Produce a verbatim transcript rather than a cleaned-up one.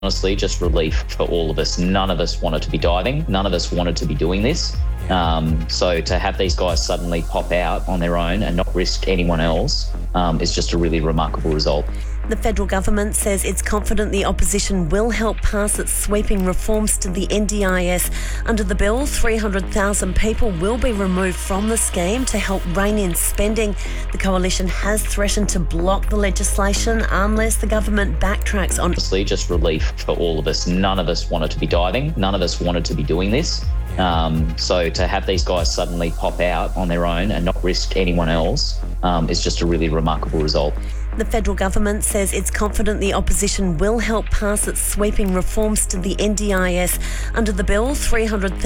Honestly, just relief for all of us. None of us wanted to be diving. None of us wanted to be doing this. Um, so to have these guys suddenly pop out on their own and not risk anyone else um, is just a really remarkable result. The federal government says it's confident the opposition will help pass its sweeping reforms to the N D I S. Under the bill, three hundred thousand people will be removed from the scheme to help rein in spending. The coalition has threatened to block the legislation unless the government backtracks on... Honestly, just relief for all of us. None of us wanted to be diving. None of us wanted to be doing this. Um, so to have these guys suddenly pop out on their own and not risk anyone else um, is just a really remarkable result. The federal government says it's confident the opposition will help pass its sweeping reforms to the N D I S. Under the bill, three hundred thousand